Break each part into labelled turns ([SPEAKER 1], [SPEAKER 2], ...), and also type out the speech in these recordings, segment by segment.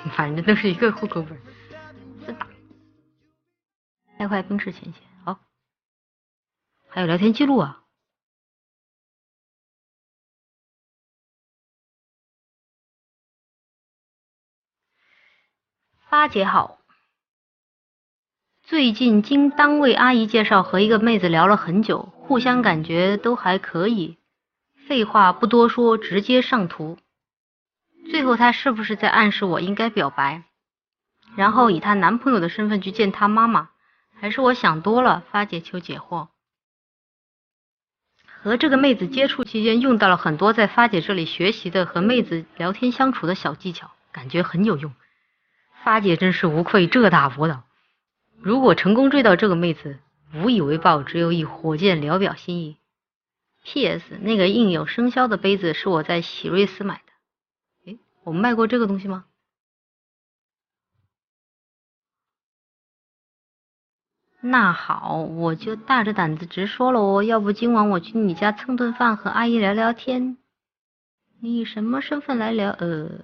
[SPEAKER 1] 反正都是一个户口本。真打2块冰释前嫌。好，还有聊天记录啊。8姐好，最近经单位阿姨介绍和一个妹子聊了很久，互相感觉都还可以。废话不多说，直接上图。最后她是不是在暗示我应该表白，然后以她男朋友的身份去见她妈妈？还是我想多了？发姐求解惑。和这个妹子接触期间用到了很多在发姐这里学习的和妹子聊天相处的小技巧，感觉很有用。发姐真是无愧浙大博导，如果成功追到这个妹子，无以为报，只有以火箭聊表心意。P.S. 那个印有生肖的杯子是我在喜瑞斯买的。诶，我们卖过这个东西吗？那好，我就大着胆子直说了哦，要不今晚我去你家蹭顿饭，和阿姨聊聊天。你以什么身份来聊？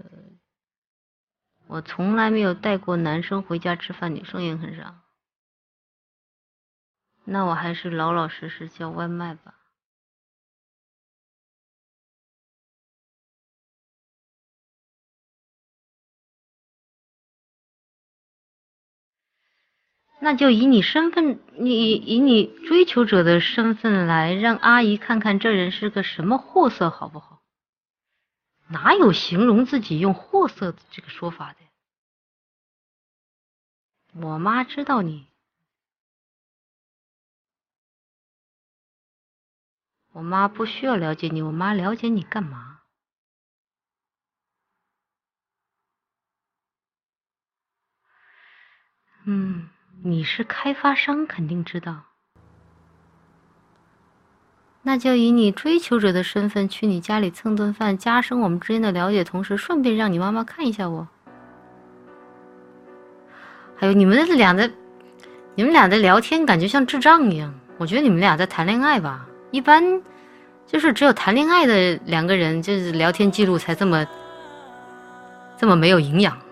[SPEAKER 1] 我从来没有带过男生回家吃饭，女生也很少。那我还是老老实实叫外卖吧。那就以你身份，以你追求者的身份来让阿姨看看这人是个什么货色，好不好？哪有形容自己用货色这个说法的？我妈知道你。我妈不需要了解你，我妈了解你干嘛？你是开发商，肯定知道。那就以你追求者的身份去你家里蹭顿饭，加深我们之间的了解，同时顺便让你妈妈看一下我。还有你们俩的聊天感觉像智障一样，我觉得你们俩在谈恋爱吧，一般就是只有谈恋爱的2个人，就是聊天记录才这么没有营养。